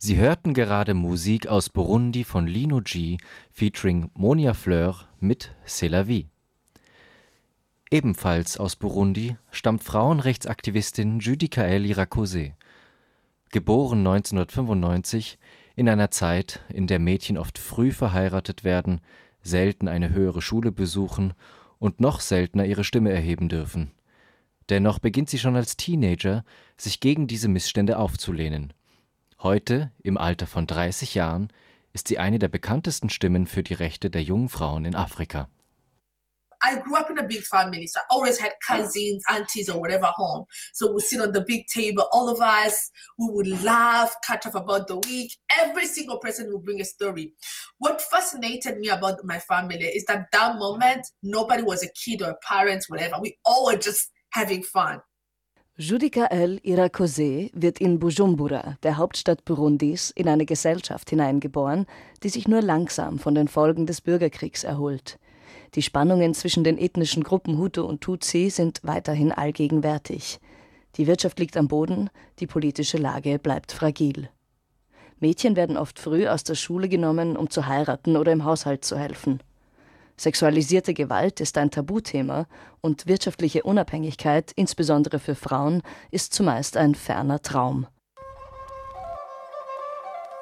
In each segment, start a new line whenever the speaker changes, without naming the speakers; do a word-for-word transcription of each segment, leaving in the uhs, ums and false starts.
Sie hörten gerade Musik aus Burundi von Lino G featuring Monia Fleur mit C'est la vie. Ebenfalls aus Burundi stammt Frauenrechtsaktivistin Judicaël Irakoze. Geboren neunzehnhundertfünfundneunzig in einer Zeit, in der Mädchen oft früh verheiratet werden, selten eine höhere Schule besuchen und noch seltener ihre Stimme erheben dürfen. Dennoch beginnt sie schon als Teenager, sich gegen diese Missstände aufzulehnen. Heute, im Alter von dreißig Jahren, ist sie eine der bekanntesten Stimmen für die Rechte der jungen Frauen in Afrika.
I grew up in a big family, so I always had cousins, aunties, or whatever home. So we'd sit on the big table, all of us, we would laugh, catch up about the week. Every single person would bring a story. What fascinated me about my family is that that moment, nobody was a kid or parents, whatever. We all were just having fun.
Judicaël Irakoze wird in Bujumbura, der Hauptstadt Burundis, in eine Gesellschaft hineingeboren, die sich nur langsam von den Folgen des Bürgerkriegs erholt. Die Spannungen zwischen den ethnischen Gruppen Hutu und Tutsi sind weiterhin allgegenwärtig. Die Wirtschaft liegt am Boden, die politische Lage bleibt fragil. Mädchen werden oft früh aus der Schule genommen, um zu heiraten oder im Haushalt zu helfen. Sexualisierte Gewalt ist ein Tabuthema und wirtschaftliche Unabhängigkeit, insbesondere für Frauen, ist zumeist ein ferner Traum.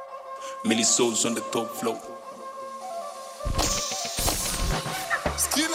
Millie Souls on the top floor.